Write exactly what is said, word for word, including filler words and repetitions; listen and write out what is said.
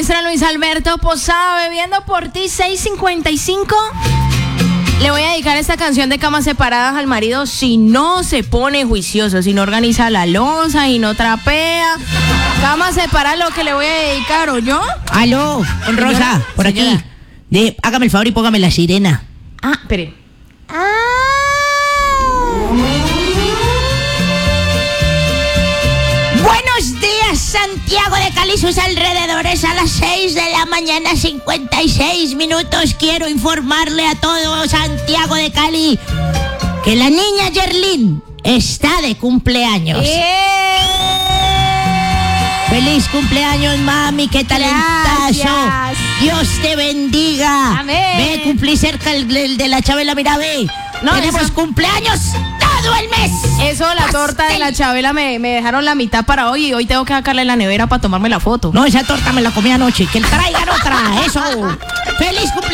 Maestra Luis Alberto Posada, bebiendo por ti, seis cincuenta y cinco. Le voy a dedicar esta canción de camas separadas al marido si no se pone juicioso, si no organiza la loza y no trapea. Camas separadas lo que le voy a dedicar, ¿o yo? Aló, con Rosa, por Señora. aquí. De, hágame el favor y póngame la sirena. Ah, espere. Buenos días, Santiago de Cali, sus alrededores, a las seis de la mañana, cincuenta y seis minutos. Quiero informarle a todo Santiago de Cali que la niña Yerlin está de cumpleaños. ¡Feliz cumpleaños, mami! ¡Qué talentazo! Gracias. ¡Dios te bendiga! Amén. Ve, cumplí cerca el, el de la Chabela, mira, ve. No, Tenemos eso- cumpleaños todo el mes. Eso, la torta de la Chabela me, me dejaron la mitad para hoy y hoy tengo que sacarle la nevera para tomarme la foto. No, esa torta me la comí anoche. Que traigan otra, eso. ¡Feliz cumpleaños!